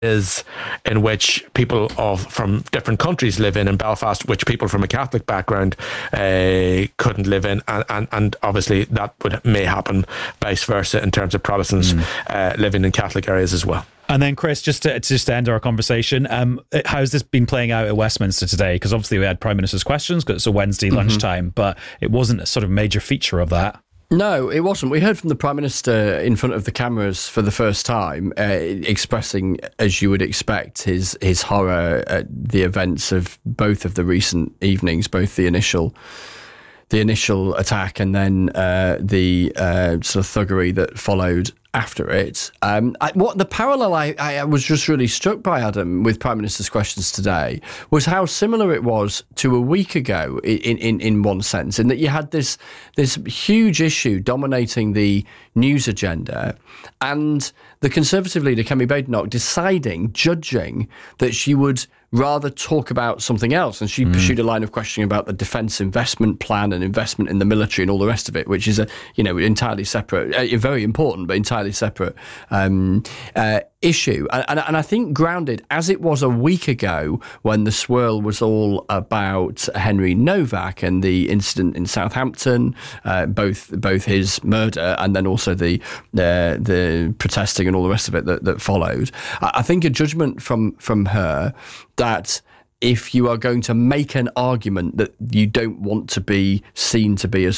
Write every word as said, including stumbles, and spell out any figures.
is in which people of from different countries live in in Belfast, which people from a Catholic background uh, couldn't live in, and, and, and obviously that would may happen vice versa in terms of Protestants mm. uh, living in Catholic areas as well. And then, Chris, just to, just to end our conversation, um, how's this been playing out at Westminster today? Because obviously we had Prime Minister's questions, because it's a Wednesday mm-hmm. lunchtime, but it wasn't a sort of major feature of that. No, it wasn't. We heard from the Prime Minister in front of the cameras for the first time, uh, expressing, as you would expect, his his horror at the events of both of the recent evenings, both the initial the initial attack and then uh, the uh, sort of thuggery that followed after it. Um, I, what the parallel I, I was just really struck by, Adam, with Prime Minister's questions today was how similar it was to a week ago in, in, in one sense, in that you had this this huge issue dominating the news agenda and the Conservative leader, Kemi Badenoch, deciding, judging that she would rather talk about something else. And she mm. pursued a line of questioning about the defence investment plan and investment in the military and all the rest of it, which is a, you know, entirely separate, uh, very important, but entirely separate um, uh, issue. And, and, and I think grounded, as it was a week ago when the swirl was all about Henry Novak and the incident in Southampton, uh, both both his murder and then also the the, the protesting and all the rest of it that, that followed. I, I think a judgment from from her that if you are going to make an argument that you don't want to be seen to be as